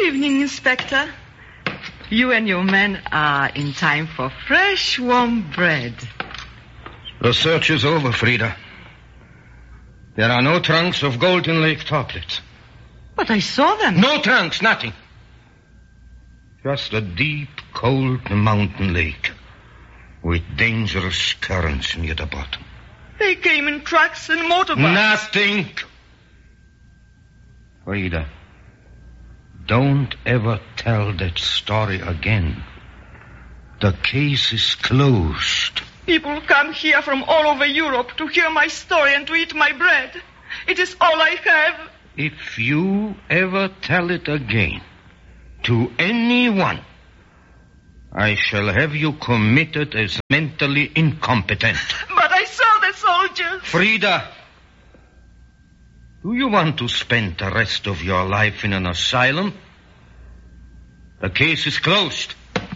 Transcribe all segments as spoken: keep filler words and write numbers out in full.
evening, Inspector. You and your men are in time for fresh, warm bread. The search is over, Frida. There are no trunks of Golden Lake Toplets. But I saw them. No trunks, nothing. Just a deep, cold mountain lake with dangerous currents near the bottom. They came in trucks and motorbikes. Nothing. Frida, don't ever tell that story again. The case is closed. People come here from all over Europe to hear my story and to eat my bread. It is all I have. If you ever tell it again to anyone, I shall have you committed as mentally incompetent. But I saw the soldiers. Frida, do you want to spend the rest of your life in an asylum? The case is closed.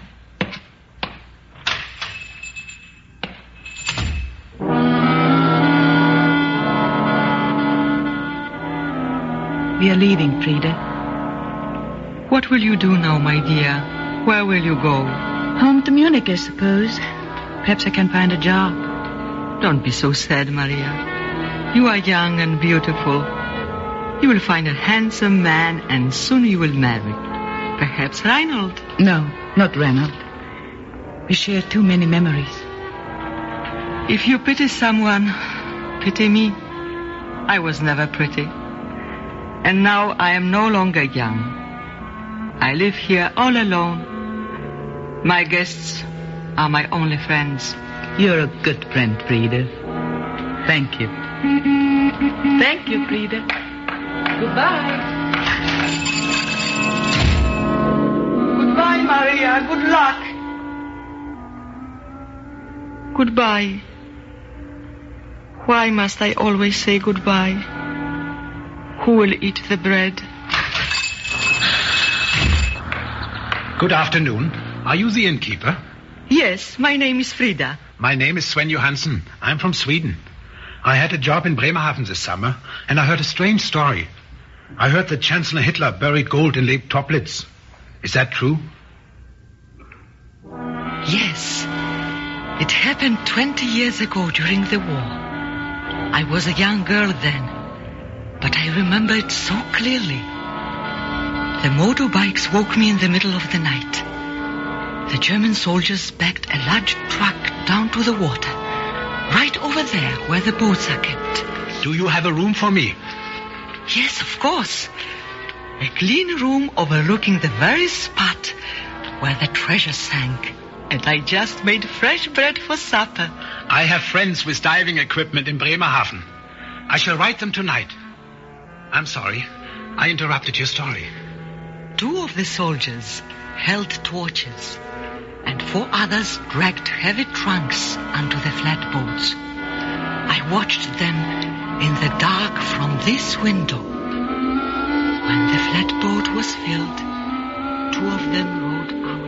We are leaving, Frida. What will you do now, my dear? Where will you go? Home to Munich, I suppose. Perhaps I can find a job. Don't be so sad, Maria. You are young and beautiful. You will find a handsome man and soon you will marry. Perhaps Reinhold. No, not Reinhold. We share too many memories. If you pity someone, pity me. I was never pretty. And now I am no longer young. I live here all alone. My guests are my only friends. You're a good friend, Frida. Thank you. Thank you, Frida. Goodbye. Goodbye, Maria. Good luck. Goodbye. Why must I always say goodbye? Who will eat the bread? Good afternoon. Are you the innkeeper? Yes, my name is Frida. My name is Sven Johansson. I'm from Sweden. I had a job in Bremerhaven this summer, and I heard a strange story. I heard that Chancellor Hitler buried gold in Lake Toplitz. Is that true? Yes. It happened twenty years ago during the war. I was a young girl then, but I remember it so clearly. The motorbikes woke me in the middle of the night. The German soldiers backed a large truck down to the water, right over there where the boats are kept. Do you have a room for me? Yes, of course. A clean room overlooking the very spot where the treasure sank. And I just made fresh bread for supper. I have friends with diving equipment in Bremerhaven. I shall write them tonight. I'm sorry. I interrupted your story. Two of the soldiers held torches, and four others dragged heavy trunks onto the flatboats. I watched them in the dark from this window. When the flatboat was filled, two of them